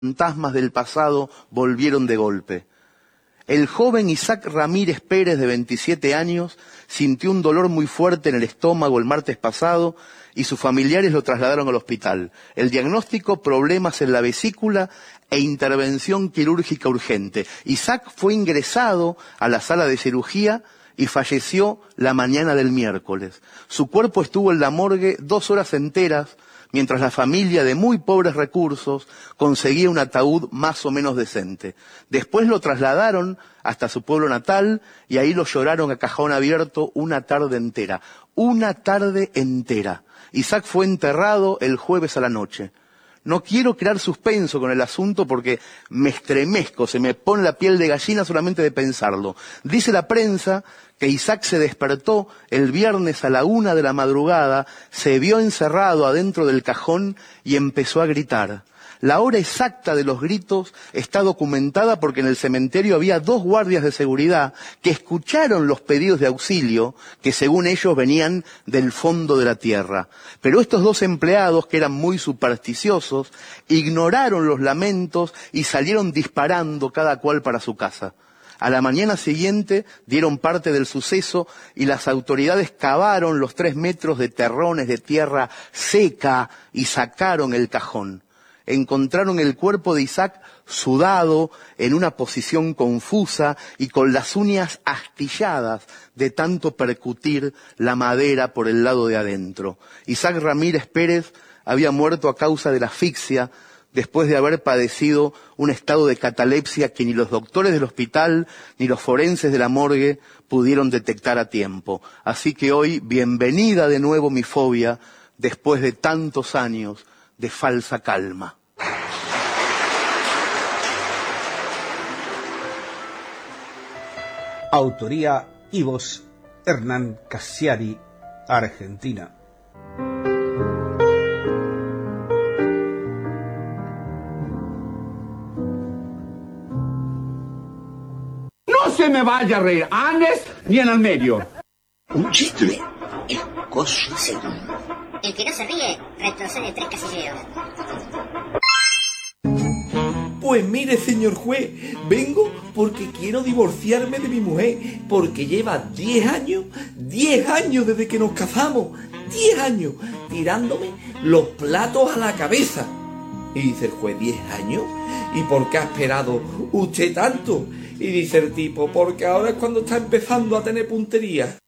fantasmas del pasado volvieron de golpe. El joven Isaac Ramírez Pérez, de 27 años, sintió un dolor muy fuerte en el estómago el martes pasado y sus familiares lo trasladaron al hospital. El diagnóstico: problemas en la vesícula e intervención quirúrgica urgente. Isaac fue ingresado a la sala de cirugía y falleció la mañana del miércoles. Su cuerpo estuvo en la morgue 2 horas enteras, mientras la familia, de muy pobres recursos, conseguía un ataúd más o menos decente. Después lo trasladaron hasta su pueblo natal y ahí lo lloraron a cajón abierto una tarde entera. Una tarde entera. Isaac fue enterrado el jueves a la noche. No quiero crear suspenso con el asunto porque me estremezco, se me pone la piel de gallina solamente de pensarlo. Dice la prensa que Isaac se despertó el viernes a la 1 de la madrugada, se vio encerrado adentro del cajón y empezó a gritar. La hora exacta de los gritos está documentada porque en el cementerio había 2 guardias de seguridad que escucharon los pedidos de auxilio que según ellos venían del fondo de la tierra. Pero estos 2 empleados, que eran muy supersticiosos, ignoraron los lamentos y salieron disparando cada cual para su casa. A la mañana siguiente dieron parte del suceso y las autoridades cavaron los 3 metros de terrones de tierra seca y sacaron el cajón. Encontraron el cuerpo de Isaac sudado, en una posición confusa y con las uñas astilladas de tanto percutir la madera por el lado de adentro. Isaac Ramírez Pérez había muerto a causa de la asfixia, después de haber padecido un estado de catalepsia que ni los doctores del hospital ni los forenses de la morgue pudieron detectar a tiempo. Así que hoy, bienvenida de nuevo mi fobia, después de tantos años de falsa calma. Autoría y voz: Hernán Cassiari, Argentina. No se me vaya a reír, antes ni en el medio. Un chiste. El coso segundo. El que no se ríe retrocede 3 casilleros. Pues mire, señor juez, vengo porque quiero divorciarme de mi mujer, porque lleva 10 años desde que nos casamos, 10 años, tirándome los platos a la cabeza. Y dice el juez: ¿10 años? ¿Y por qué ha esperado usted tanto? Y dice el tipo: porque ahora es cuando está empezando a tener puntería.